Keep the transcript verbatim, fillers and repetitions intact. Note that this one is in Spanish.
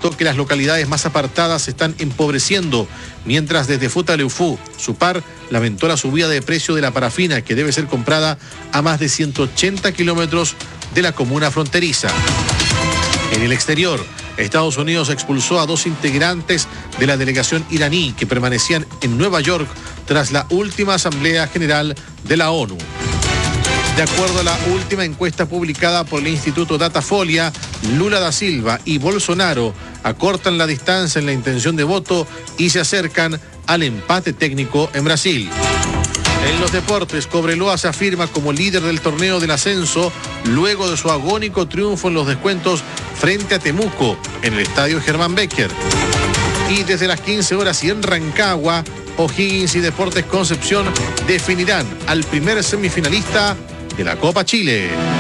manifestó que las localidades más apartadas se están empobreciendo, mientras desde Futaleufú, Supar, lamentó la subida de precio de la parafina, que debe ser comprada a más de ciento ochenta kilómetros de la comuna fronteriza. En el exterior, Estados Unidos expulsó a dos integrantes de la delegación iraní que permanecían en Nueva York tras la última Asamblea General de la ONU. De acuerdo a la última encuesta publicada por el Instituto Datafolia, Lula da Silva y Bolsonaro acortan la distancia en la intención de voto y se acercan al empate técnico en Brasil. En los deportes, Cobreloa se afirma como líder del torneo del ascenso luego de su agónico triunfo en los descuentos frente a Temuco en el estadio Germán Becker. Y desde las quince horas y en Rancagua, O'Higgins y Deportes Concepción definirán al primer semifinalista de la Copa Chile.